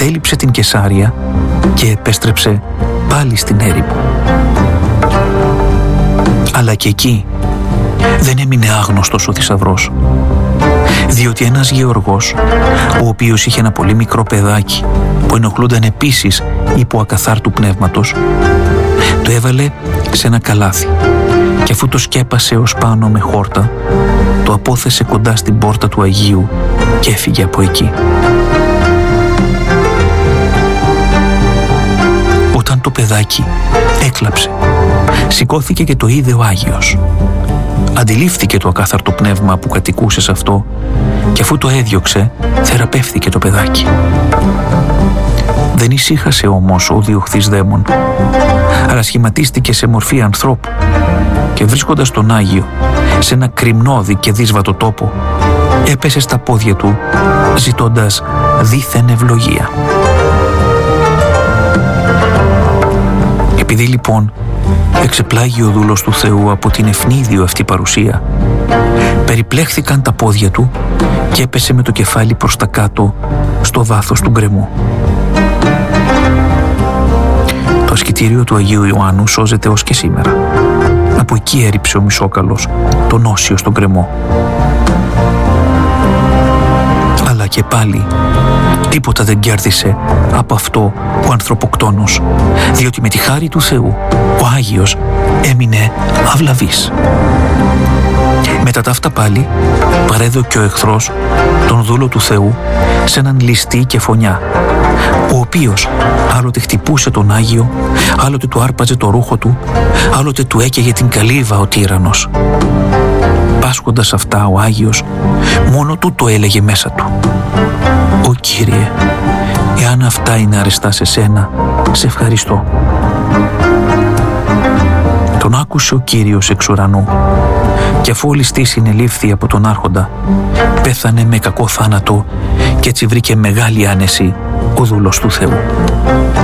κατέλειψε την Κεσάρια και επέστρεψε πάλι στην έρημο. Αλλά και εκεί δεν έμεινε άγνωστος ο θησαυρός, διότι ένας γεωργός, ο οποίος είχε ένα πολύ μικρό παιδάκι που ενοχλούνταν επίσης υπό ακαθάρτου πνεύματος, το έβαλε σε ένα καλάθι και αφού το σκέπασε ως πάνω με χόρτα, το απόθεσε κοντά στην πόρτα του Αγίου και έφυγε από εκεί. Όταν το παιδάκι έκλαψε, σηκώθηκε και το είδε ο Άγιος. Αντιλήφθηκε το ακάθαρτο πνεύμα που κατοικούσε σε αυτό και αφού το έδιωξε, θεραπεύθηκε το παιδάκι. Δεν ησύχασε όμως ο διοχθής δαίμον, αλλά σχηματίστηκε σε μορφή ανθρώπου και βρίσκοντας τον Άγιο σε ένα κρυμνώδη και δύσβατο τόπο, έπεσε στα πόδια του ζητώντας δίθεν ευλογία. Επειδή λοιπόν εξεπλάγει ο δούλος του Θεού από την ευνίδιο αυτή παρουσία, περιπλέχθηκαν τα πόδια του και έπεσε με το κεφάλι προς τα κάτω στο βάθος του γκρεμού. Το ασκητήριο του Αγίου Ιωάννου σώζεται ως και σήμερα. Από εκεί έριψε ο Μισόκαλος τον όσιο στον γκρεμό. Αλλά και πάλι τίποτα δεν κέρδισε από αυτό ο ανθρωποκτόνος, διότι με τη χάρη του Θεού ο Άγιος έμεινε αυλαβής. Μετά τα αυτά πάλι παρέδωκε ο εχθρός τον δούλο του Θεού σε έναν ληστή και φωνιά, ο οποίος άλλοτε χτυπούσε τον Άγιο, άλλοτε του άρπαζε το ρούχο του, άλλοτε του έκαιγε την καλύβα ο τύραννος. Πάσχοντας αυτά ο Άγιος μόνο τούτο έλεγε μέσα του: «Ω Κύριε, εάν αυτά είναι αρεστά σε σένα, σε ευχαριστώ». Τον άκουσε ο Κύριος εξ ουρανού και αφού ο ληστής συνελήφθη από τον άρχοντα, πέθανε με κακό θάνατο και έτσι βρήκε μεγάλη άνεση ο δούλος του Θεού.